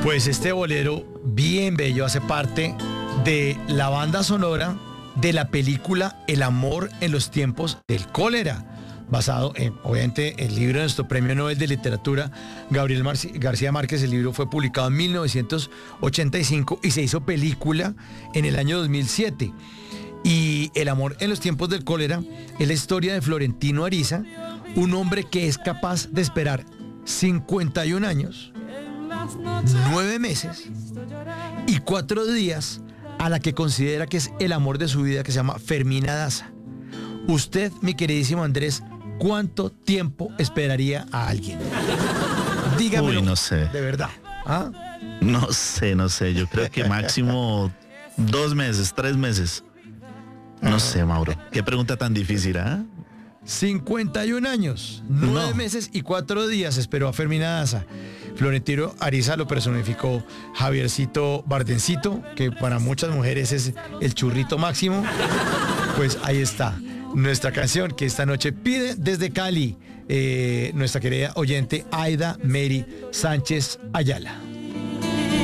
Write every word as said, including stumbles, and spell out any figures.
Pues este bolero bien bello hace parte de la banda sonora de la película El amor en los tiempos del cólera, basado en, obviamente, el libro de nuestro premio Nobel de Literatura, Gabriel Marci- García Márquez. El libro fue publicado en mil novecientos ochenta y cinco y se hizo película en el año dos mil siete. Y El amor en los tiempos del cólera es la historia de Florentino Ariza, un hombre que es capaz de esperar cincuenta y un años, nueve meses y cuatro días a la que considera que es el amor de su vida, que se llama Fermina Daza. Usted, mi queridísimo Andrés, ¿cuánto tiempo esperaría a alguien? Dígamelo. Uy, no sé. De verdad. ¿Ah? No sé, no sé. Yo creo que máximo dos meses, tres meses. No sé, Mauro. Qué pregunta tan difícil, ¿ah? cincuenta y un años, nueve No. meses y cuatro días esperó a Fermina Daza. Florentino Ariza lo personificó Javiercito Bardencito, que para muchas mujeres es el churrito máximo. Pues ahí está nuestra canción que esta noche pide desde Cali eh, nuestra querida oyente Aida Mary Sánchez Ayala.